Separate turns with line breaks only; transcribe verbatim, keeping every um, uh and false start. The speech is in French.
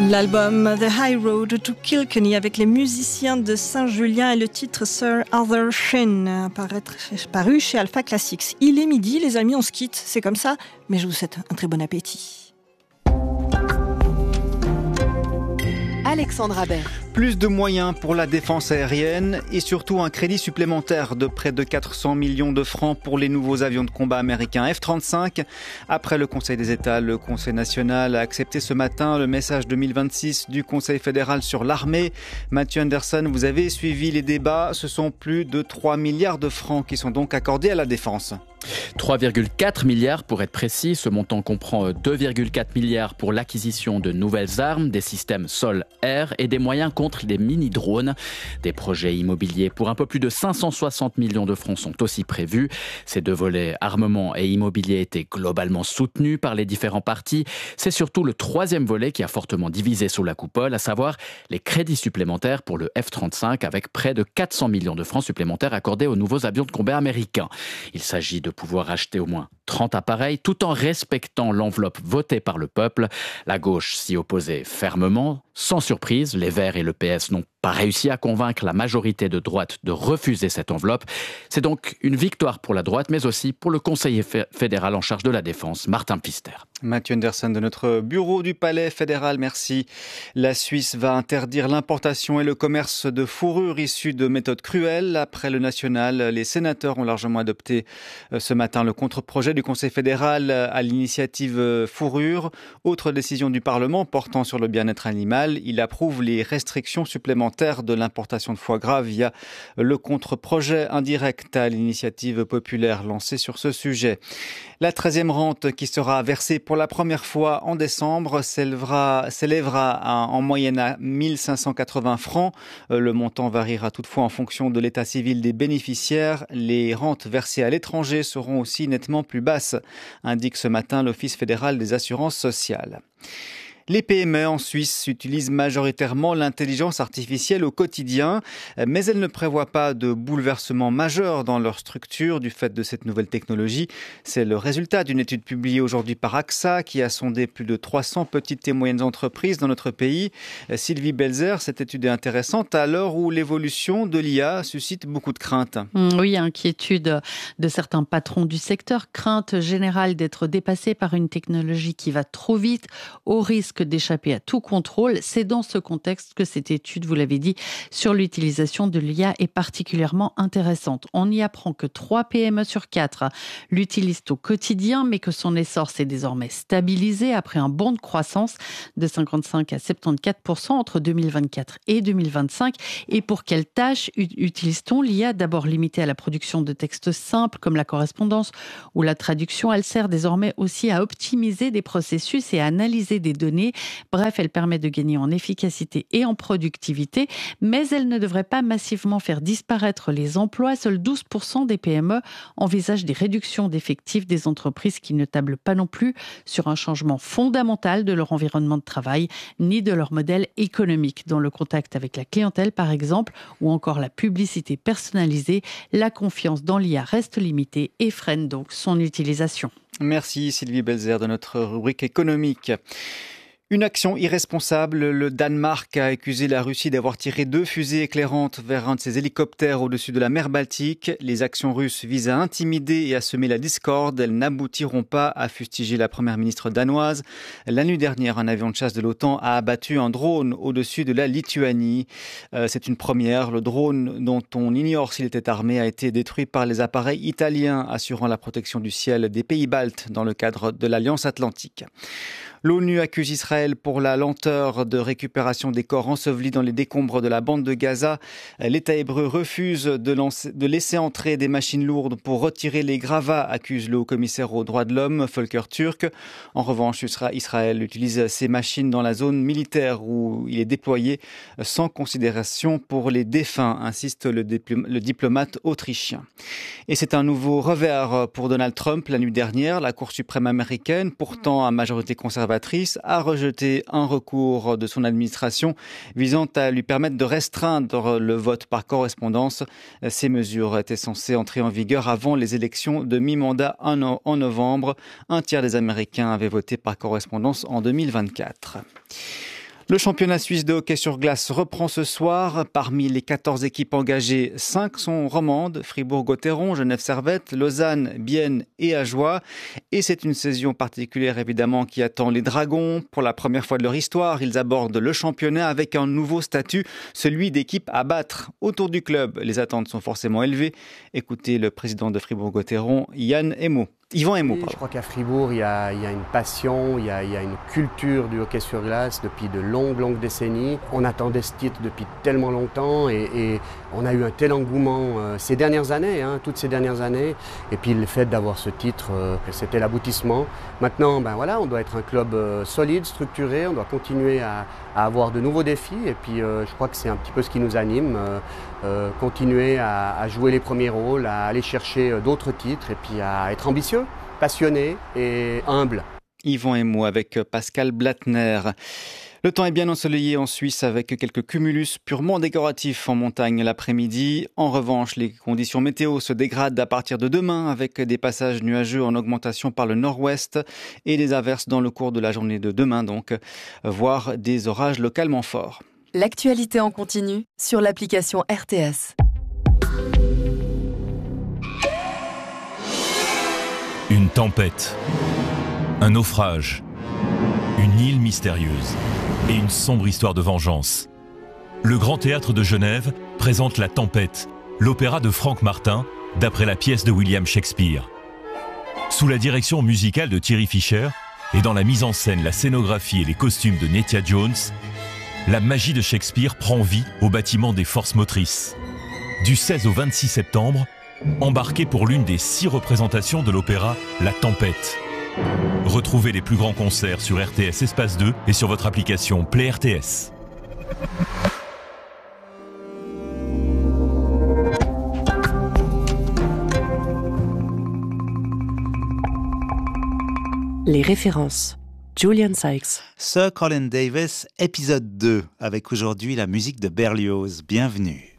L'album The High Road to Kilkenny avec les musiciens de Saint-Julien et le titre Sir Arthur Sheen paru chez Alpha Classics. Il est midi, les amis, on se quitte, c'est comme ça, mais je vous souhaite un très bon appétit.
Alexandre Habert.
Plus de moyens pour la défense aérienne et surtout un crédit supplémentaire de près de quatre cents millions de francs pour les nouveaux avions de combat américains F trente-cinq. Après le Conseil des États, le Conseil national a accepté ce matin le message deux mille vingt-six du Conseil fédéral sur l'armée. Mathieu Anderson, vous avez suivi les débats. Ce sont plus de trois milliards de francs qui sont donc accordés à la défense.
trois virgule quatre milliards pour être précis. Ce montant comprend deux virgule quatre milliards pour l'acquisition de nouvelles armes, des systèmes sol-air et des moyens contre les mini-drones. Des projets immobiliers pour un peu plus de cinq cent soixante millions de francs sont aussi prévus. Ces deux volets, armement et immobilier, étaient globalement soutenus par les différents partis. C'est surtout le troisième volet qui a fortement divisé sous la coupole, à savoir les crédits supplémentaires pour le F trente-cinq avec près de quatre cents millions de francs supplémentaires accordés aux nouveaux avions de combat américains. Il s'agit de pouvoir acheter au moins trente appareils tout en respectant l'enveloppe votée par le peuple. La gauche s'y opposait fermement. Sans surprise, les Verts et le P S n'ont pas réussi à convaincre la majorité de droite de refuser cette enveloppe. C'est donc une victoire pour la droite, mais aussi pour le conseiller fédéral en charge de la défense, Martin Pfister.
Mathieu Anderson de notre bureau du Palais fédéral, merci. La Suisse va interdire l'importation et le commerce de fourrures issues de méthodes cruelles. Après le national, les sénateurs ont largement adopté ce matin le contre-projet du Conseil fédéral à l'initiative fourrure. Autre décision du Parlement portant sur le bien-être animal. Il approuve les restrictions supplémentaires de l'importation de foie gras via le contre-projet indirect à l'initiative populaire lancée sur ce sujet. La treizième rente qui sera versée pour la première fois en décembre s'élèvera, s'élèvera à, en moyenne à mille cinq cent quatre-vingts francs. Le montant variera toutefois en fonction de l'état civil des bénéficiaires. Les rentes versées à l'étranger seront aussi nettement plus basses, indique ce matin l'Office fédéral des assurances sociales. Les P M E en Suisse utilisent majoritairement l'intelligence artificielle au quotidien, mais elles ne prévoient pas de bouleversement majeur dans leur structure du fait de cette nouvelle technologie. C'est le résultat d'une étude publiée aujourd'hui par A X A qui a sondé plus de trois cents petites et moyennes entreprises dans notre pays. Sylvie Belzer, cette étude est intéressante à l'heure où l'évolution de l'I A suscite beaucoup de craintes.
Oui, inquiétude de certains patrons du secteur, crainte générale d'être dépassés par une technologie qui va trop vite, au risque d'échapper à tout contrôle. C'est dans ce contexte que cette étude, vous l'avez dit, sur l'utilisation de l'I A est particulièrement intéressante. On y apprend que trois P M E sur quatre l'utilisent au quotidien, mais que son essor s'est désormais stabilisé après un bond de croissance de cinquante-cinq à soixante-quatorze pour cent entre deux mille vingt-quatre et deux mille vingt-cinq. Et pour quelles tâches utilise-t-on l'I A? D'abord limitée à la production de textes simples comme la correspondance ou la traduction, elle sert désormais aussi à optimiser des processus et à analyser des données. Bref, elle permet de gagner en efficacité et en productivité, mais elle ne devrait pas massivement faire disparaître les emplois. Seuls douze pour cent des P M E envisagent des réductions d'effectifs, des entreprises qui ne tablent pas non plus sur un changement fondamental de leur environnement de travail, ni de leur modèle économique. Dans le contact avec la clientèle, par exemple, ou encore la publicité personnalisée, la confiance dans l'I A reste limitée et freine donc son utilisation.
Merci Sylvie Belzer de notre rubrique économique. Une action irresponsable. Le Danemark a accusé la Russie d'avoir tiré deux fusées éclairantes vers un de ses hélicoptères au-dessus de la mer Baltique. Les actions russes visent à intimider et à semer la discorde. Elles n'aboutiront pas, a fustigé la première ministre danoise. La nuit dernière, un avion de chasse de l'OTAN a abattu un drone au-dessus de la Lituanie. Euh, c'est une première. Le drone, dont on ignore s'il était armé, a été détruit par les appareils italiens assurant la protection du ciel des pays baltes dans le cadre de l'Alliance Atlantique. L'ONU accuse Israël pour la lenteur de récupération des corps ensevelis dans les décombres de la bande de Gaza. L'État hébreu refuse de, lancer, de laisser entrer des machines lourdes pour retirer les gravats, accuse le haut-commissaire aux droits de l'homme, Volker Turk. En revanche, Israël utilise ces machines dans la zone militaire où il est déployé sans considération pour les défunts, insiste le, diplom- le diplomate autrichien. Et c'est un nouveau revers pour Donald Trump. La nuit dernière, la Cour suprême américaine, pourtant à majorité conservatrice, a rejeté un recours de son administration visant à lui permettre de restreindre le vote par correspondance. Ces mesures étaient censées entrer en vigueur avant les élections de mi-mandat en novembre. Un tiers des Américains avaient voté par correspondance en deux mille vingt-quatre. Le championnat suisse de hockey sur glace reprend ce soir. Parmi les quatorze équipes engagées, cinq sont romandes. Fribourg-Gotteron, Genève-Servette, Lausanne, Bienne et Ajoie. Et c'est une saison particulière évidemment qui attend les Dragons. Pour la première fois de leur histoire, ils abordent le championnat avec un nouveau statut, celui d'équipe à battre. Autour du club, les attentes sont forcément élevées. Écoutez le président de Fribourg-Gotteron, Yann Emo. Yvan Emo,
Je crois qu'à Fribourg, il y, a, il y a une passion, il y a, il y a une culture du hockey sur glace depuis de longues, longues décennies. On attendait ce titre depuis tellement longtemps et, et on a eu un tel engouement euh, ces dernières années, hein, toutes ces dernières années. Et puis le fait d'avoir ce titre, euh, c'était l'aboutissement. Maintenant, ben voilà, on doit être un club euh, solide, structuré, on doit continuer à, à avoir de nouveaux défis. Et puis euh, je crois que c'est un petit peu ce qui nous anime, euh, euh, continuer à, à jouer les premiers rôles, à aller chercher d'autres titres et puis à être ambitieux, passionné et humble.
Yvan Emo avec Pascal Blattner. Le temps est bien ensoleillé en Suisse avec quelques cumulus purement décoratifs en montagne l'après-midi. En revanche, les conditions météo se dégradent à partir de demain avec des passages nuageux en augmentation par le nord-ouest et des averses dans le cours de la journée de demain donc, voire des orages localement forts.
L'actualité en continu sur l'application R T S.
Une tempête, un naufrage, une île mystérieuse et une sombre histoire de vengeance. Le Grand Théâtre de Genève présente La Tempête, l'opéra de Frank Martin, d'après la pièce de William Shakespeare. Sous la direction musicale de Thierry Fischer et dans la mise en scène, la scénographie et les costumes de Nettia Jones, la magie de Shakespeare prend vie au bâtiment des forces motrices. Du seize au vingt-six septembre, embarquez pour l'une des six représentations de l'opéra La Tempête. Retrouvez les plus grands concerts sur R T S Espace deux et sur votre application Play R T S.
Les références. Julian Sykes.
Sir Colin Davis, épisode deux, avec aujourd'hui la musique de Berlioz. Bienvenue.